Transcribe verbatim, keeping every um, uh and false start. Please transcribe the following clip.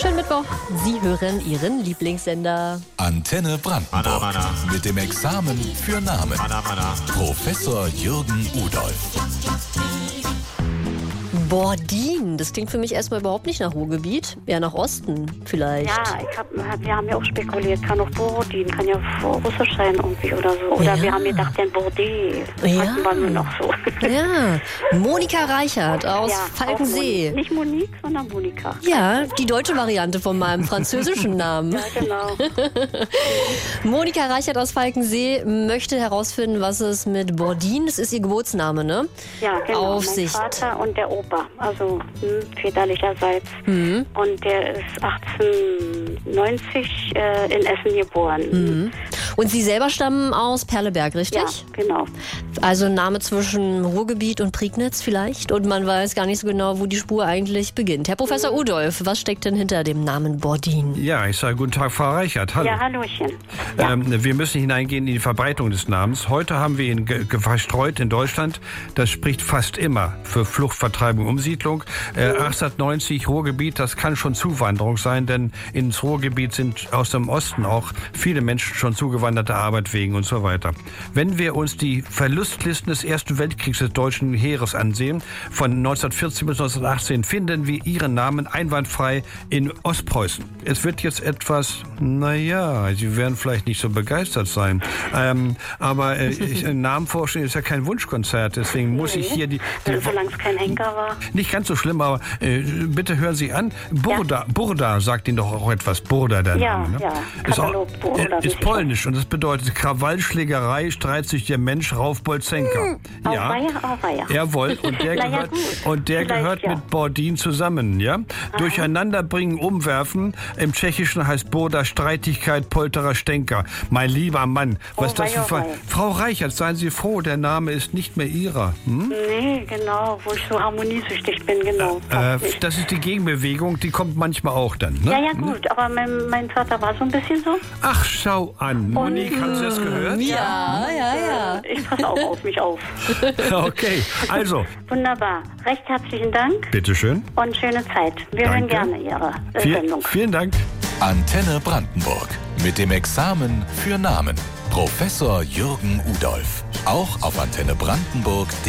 Schönen Mittwoch. Sie hören Ihren Lieblingssender. Antenne Brandenburg. Mana, mana. Mit dem Examen für Namen. Mana, mana. Professor Jürgen Udolph. Bordin, das klingt für mich erstmal überhaupt nicht nach Ruhrgebiet. Eher nach Osten vielleicht. Ja, ich hab, wir haben ja auch spekuliert, kann auch Borodin, kann ja Russisch sein irgendwie oder so. Oder Ja. wir haben gedacht, den Bordé. Ja. Hatten wir nur noch so. Ja, Monika Reichert aus Ja, Falkensee. auch Moni- Nicht Monique, sondern Monika. Ja, die deutsche Variante von meinem französischen Namen. Ja, genau. Monika Reichert aus Falkensee möchte herausfinden, was es mit Bordin, das ist ihr Geburtsname, ne? Ja, genau. Auf mein sich. Vater und der Opa, also hm, väterlicherseits. Mhm. Und der ist achtzehnhundertneunzig äh, in Essen geboren. Mhm. Und Sie selber stammen aus Perleberg, richtig? Ja, genau. Also ein Name zwischen Ruhrgebiet und Prignitz vielleicht. Und man weiß gar nicht so genau, wo die Spur eigentlich beginnt. Herr Professor Udolph, was steckt denn hinter dem Namen Bordin? Ja, ich sage guten Tag, Frau Reichert. Hallo. Ja, Hallöchen. Ja. Ähm, wir müssen hineingehen in die Verbreitung des Namens. Heute haben wir ihn ge ge verstreut in Deutschland. Das spricht fast immer für Flucht, Vertreibung, Umsiedlung. Äh, achtzehnhundertneunzig Ruhrgebiet, das kann schon Zuwanderung sein, denn ins Ruhrgebiet sind aus dem Osten auch viele Menschen schon zugewanderte Arbeit wegen und so weiter. Wenn wir uns die Verlustlisten des Ersten Weltkriegs des deutschen Heeres ansehen, von neunzehnhundertvierzehn bis neunzehnhundertachtzehn, finden wir ihren Namen einwandfrei in Ostpreußen. Es wird jetzt etwas, naja, Sie werden vielleicht nicht so begeistert sein, ähm, aber äh, ich, Namen vorstellen ist ja kein Wunschkonzert, deswegen muss ich hier die... die Also, solange es kein Henker war. nicht ganz so schlimm, aber äh, bitte hören Sie an. Burda, Ja. Burda sagt Ihnen doch auch etwas. Burda, der Ja, Name. Ne? ja. Ist, auch, Katalog Burda, äh, weiß ist ich polnisch und das bedeutet Krawallschlägerei, streit sich der Mensch Rauf Bolzenka. Ja, Auweia, auweia. jawohl. Und der Na ja, gehört, gut. und der Vielleicht, gehört ja. mit Bordin zusammen. Ja? Durcheinander bringen, umwerfen. Im Tschechischen heißt Burda Streitigkeit, Polterer, Stänker. Mein lieber Mann, was Oh, das für... wei, oh, Ver- wei. Frau Reichert, seien Sie froh, der Name ist nicht mehr Ihrer. Hm? Nee, genau, wo ich so harmoniesüchtig bin, genau. Äh, Passt nicht. das ist die Gegenbewegung, die kommt manchmal auch dann. Ne? Ja, ja, gut, aber mein, mein Vater war so ein bisschen so. Ach, schau an. Monique, haben Sie das gehört? Ja, ja, ja. Ich passe auch auf mich auf. Okay, also, Wunderbar. Recht herzlichen Dank bitteschön. und schöne Zeit. Wir hören Danke. gerne Ihre äh, Viel, Sendung. vielen Dank. Antenne Brandenburg. Mit dem Examen für Namen. Professor Jürgen Udolph. Auch auf antenne brandenburg punkt de.